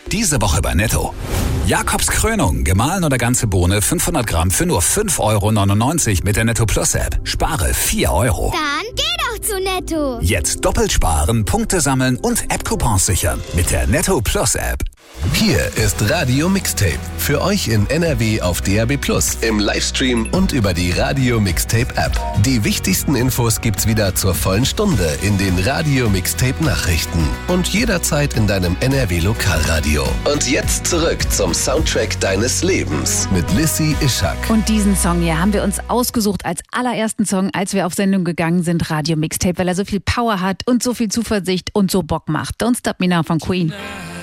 Diese Woche bei Netto. Jakobs Krönung, gemahlen oder ganze Bohne, 500 Gramm für nur 5,99 € mit der Netto Plus App. Spare 4 €. Dann geh doch zu Netto. Jetzt doppelt sparen, Punkte sammeln und App-Coupons sichern mit der Netto Plus App. Hier ist Radio Mixtape. Für euch in NRW auf DAB+, im Livestream und über die Radio Mixtape App. Die wichtigsten Infos gibt's wieder zur vollen Stunde in den Radio Mixtape Nachrichten und jederzeit in deinem NRW Lokalradio. Und jetzt zurück zum Soundtrack deines Lebens mit Lissy Ischak. Und diesen Song hier haben wir uns ausgesucht als allerersten Song, als wir auf Sendung gegangen sind, Radio Mixtape, weil er so viel Power hat und so viel Zuversicht und so Bock macht. Don't Stop Me Now von Queen.